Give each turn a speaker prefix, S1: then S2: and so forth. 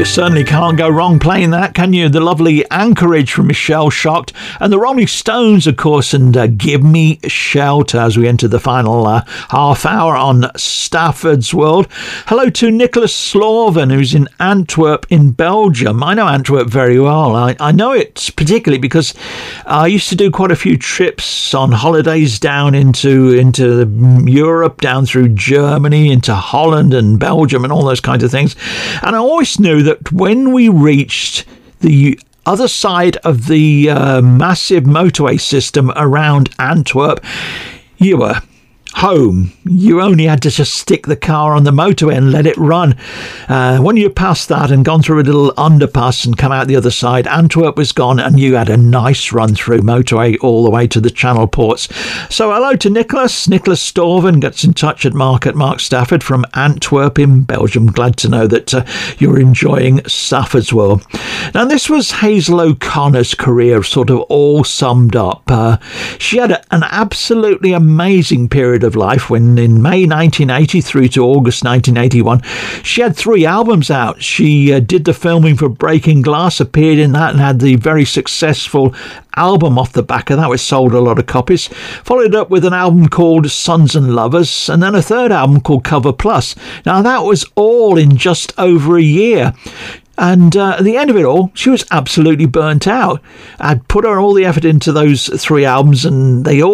S1: You certainly can't go wrong playing that, can you? The lovely Anchorage from Michelle Shocked, and the Rolling Stones, of course, and Give Me Shelter as we enter the final half hour on Stafford's World. Hello to Nicholas Slorven, who's in Antwerp in Belgium. I know Antwerp very well. I know it particularly because I used to do quite a few trips on holidays down into Europe, down through Germany, into Holland and Belgium and all those kinds of things. And I always knew that when we reached the other side of the massive motorway system around Antwerp, you were home. You only had to just stick the car on the motorway and let it run. When you passed that and gone through a little underpass and come out the other side, Antwerp was gone and you had a nice run through motorway all the way to the Channel ports. So hello to Nicholas. Nicholas Storven gets in touch at Mark Stafford from Antwerp in Belgium. Glad to know that you're enjoying Stafford's World. Now, this was Hazel O'Connor's career sort of all summed up. She had an absolutely amazing period of life when in May 1980 through to August 1981 she had 3 albums out. She did the filming for Breaking Glass, appeared in that and had the very successful album off the back of that, which sold a lot of copies. Followed up with an album called Sons and Lovers, and then a third album called Cover Plus. Now that was all in just over a year. And at the end of it all, she was absolutely burnt out. I'd put her all the effort into those 3 albums and they all